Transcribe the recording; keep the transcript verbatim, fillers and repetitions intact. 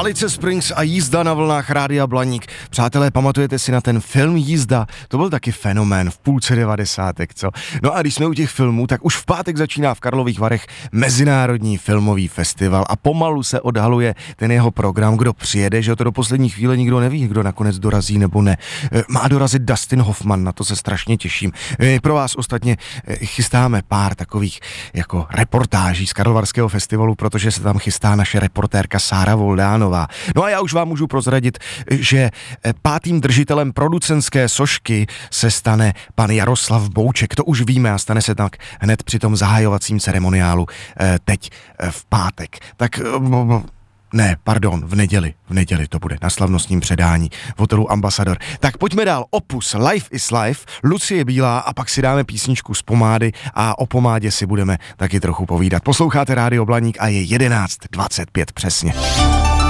Alice Springs a jízda na vlnách Rádia Blaník. Přátelé, pamatujete si na ten film Jízda? To byl taky fenomén v půlce devadesátek, co? No a když jsme u těch filmů, tak už v pátek začíná v Karlových Varech Mezinárodní filmový festival a pomalu se odhaluje ten jeho program, kdo přijede, že to do poslední chvíle nikdo neví, kdo nakonec dorazí nebo ne. Má dorazit Dustin Hoffman, na to se strašně těším. My pro vás ostatně chystáme pár takových jako reportáží z Karlovarského festivalu, protože se tam chystá naše reportérka Sára Voldánová. No a já už vám můžu prozradit, že pátým držitelem producentské sošky se stane pan Jaroslav Bouček. To už víme a stane se tak hned při tom zahajovacím ceremoniálu teď v pátek. Tak ne, pardon, v neděli, v neděli to bude na slavnostním předání v hotelu Ambasador. Tak pojďme dál, opus Life is Life, Lucie Bílá a pak si dáme písničku z pomády a o pomádě si budeme taky trochu povídat. Posloucháte Rádio Blaník a je jedenáct dvacet pět přesně.